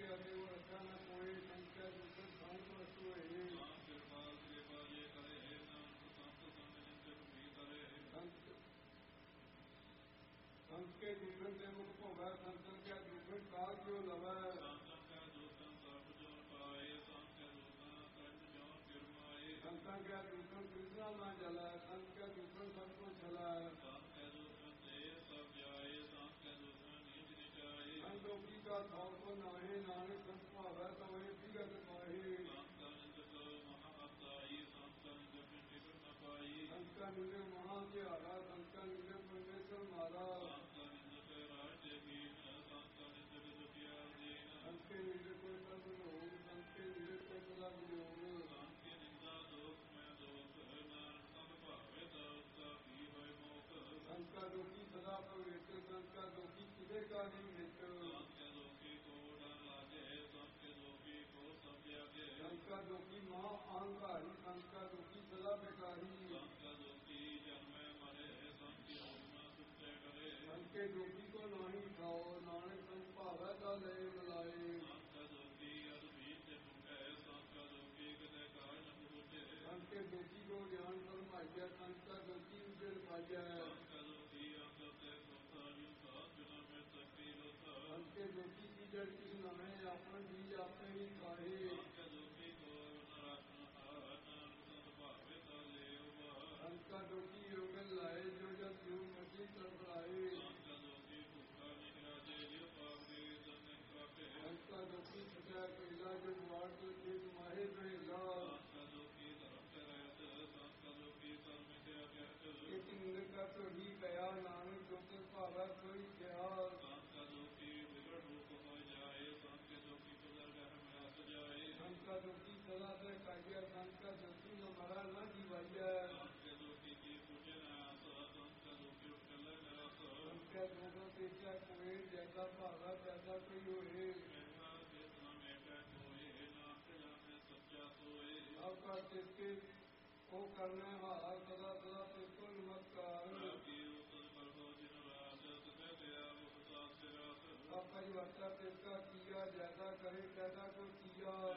के अते वो रखा न कोई संख्या दूसरे संत वस्तु है कृपाल कृपा जे करे नानक संत संग निंदक भी करे संत के दूषण से मुख भोगा संतन क्या दूषण काल क्यों लवा संतन का दूषण सर्व जन पाए संत के दूषण कर्म जन गिरमाए संतन क्या दूषण कृष्णा न जला संत का दूषण सबको चला संत के दूषण से सब जाए संत के दूषण नीच निचाए संतों का भाव को नाहे नानक संत भावे तो वही विगत पाए संत का निंदक महाअताई संत का निंदक निकट न पाई संत का निंदक महा से आरा संत का निंदक परमेश्वर मारा संत का निंदक राज्य हीन संत का निंदक दुखिया दीन संत के निंदक कोई सर्व लोग संत के निंदक कोई सदा वियोग संत के निंदा दोष में दोष नानक संत भावे तो उसका भी है मोख संत का दोषी सदा पवित्र संत का दोषी किधर का नहीं मित्र संत के दोषी को डर लागे संत के दोषी को सब त्यागे संत का दोषी महा अहंकारी संत का दोषी सदा बेकारी संत का दोषी जन्मे मरे संत की योजना सुनते करे संत के दोषी को नहीं खाओ नानक संत भावे का ले मिलाए संत का दोषी अद्भीत टूटे संत का दोषी कदे काल न पूछे संत के दोषी को ज्ञान फरमाइया संत का दोषी उजड़ पाइया संत का दोषी अंतर से सोता युता बिना में शक्ति होता संत के दोषी की जड़ किसी न है अपना बीज आपने ही खाए संत के दोषी को न रखना नानक संत भावे का ले संत का दोषी योगन लाए जो जब योग मची तरफड़ाए संत का दोषी भूखा निकराजे जो पावे संत काटे संत का दोषी सचा कैला जो द्वार को खेत माहे रहेगा संत का दोषी धर्म से रहत संत का दोषी कर्म से अत्यर्थ एक इंद्र का तो ही गया नानक जो के भावा कोई क्या संत का दोषी बिगड़ रूप हो जाए संत के दोषी पुनर्गह में आ जाए संत का दोषी सदा से काटिया संत का दोषी न मरा न जीवाइया संत के दोषी की पूछे न संत का दोषी उठल न संत के दोषों से क्या कोई जैसा भागा जैसा कोई होए मेटा कोई नाम जाने सच्चा सोए आपका चित्ते को करने वाला सदा सदा तिरको नमस्कार परिवर्तन तिसका किया जैसा करे कैसा को किया